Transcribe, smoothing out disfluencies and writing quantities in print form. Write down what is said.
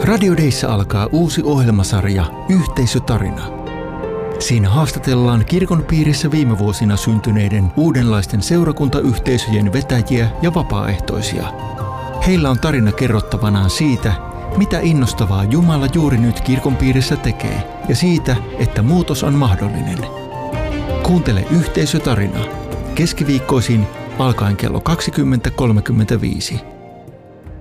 Radio Dayssä alkaa uusi ohjelmasarja Yhteisötarina. Siinä haastatellaan kirkon piirissä viime vuosina syntyneiden uudenlaisten seurakuntayhteisöjen vetäjiä ja vapaaehtoisia. Heillä on tarina kerrottavanaan siitä, mitä innostavaa Jumala juuri nyt kirkon piirissä tekee, ja siitä, että muutos on mahdollinen. Kuuntele Yhteisötarina keskiviikkoisin alkaen kello 20.35.